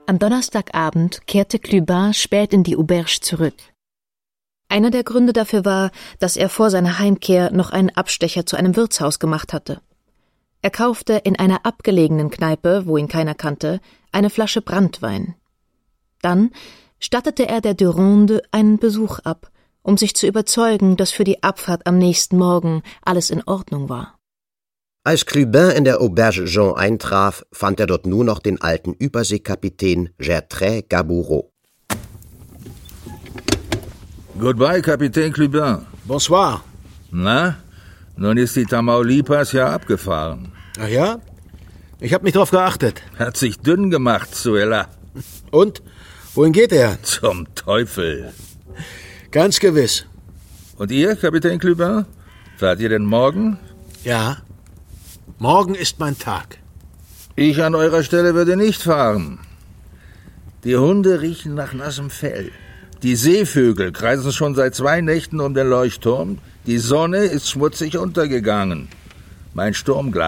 Am Donnerstagabend kehrte Clubin spät in die Auberge zurück. Einer der Gründe dafür war, dass er vor seiner Heimkehr noch einen Abstecher zu einem Wirtshaus gemacht hatte. Er kaufte in einer abgelegenen Kneipe, wo ihn keiner kannte, eine Flasche Branntwein. Dann stattete er der Durande einen Besuch ab, um sich zu überzeugen, dass für die Abfahrt am nächsten Morgen alles in Ordnung war. Als Clubin in der Auberge Jean eintraf, fand er dort nur noch den alten Überseekapitän Gertrais Gaboureau. Goodbye, Kapitän Clubin. Bonsoir. Na, nun ist die Tamaulipas ja abgefahren. Ach ja? Ich hab nicht drauf geachtet. Hat sich dünn gemacht, Suella. Und? Wohin geht er? Zum Teufel. Ganz gewiss. Und ihr, Kapitän Clubin? Fahrt ihr denn morgen? Ja. Morgen ist mein Tag. Ich an eurer Stelle würde nicht fahren. Die Hunde riechen nach nassem Fell. Die Seevögel kreisen schon seit 2 Nächten um den Leuchtturm. Die Sonne ist schmutzig untergegangen. Mein Sturmglas